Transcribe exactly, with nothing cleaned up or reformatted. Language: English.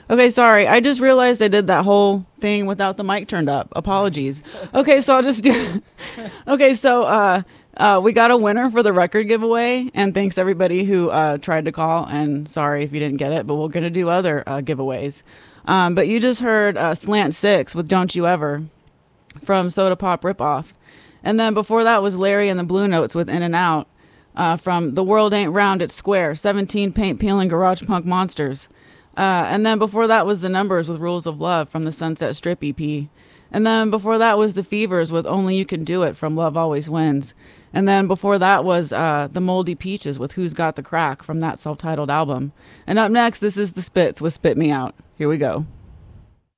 Okay, sorry. I just realized I did that whole thing without the mic turned up. Apologies. Okay, so I'll just do. Okay, so uh, uh, we got a winner for the record giveaway, and thanks everybody who uh, tried to call. And sorry if you didn't get it, but we're gonna do other uh, giveaways. Um, but you just heard uh, Slant Six with "Don't You Ever" from Soda Pop Ripoff, and then before that was Larry and the Blue Notes with "In and Out" uh, from "The World Ain't Round, It's Square." seventeen paint peeling garage punk monsters. Uh, and then before that was The Numbers with Rules of Love from the Sunset Strip E P. And then before that was The Fevers with Only You Can Do It from Love Always Wins. And then before that was uh, The Moldy Peaches with Who's Got the Crack from that self-titled album. And up next, this is The Spits with Spit Me Out. Here we go.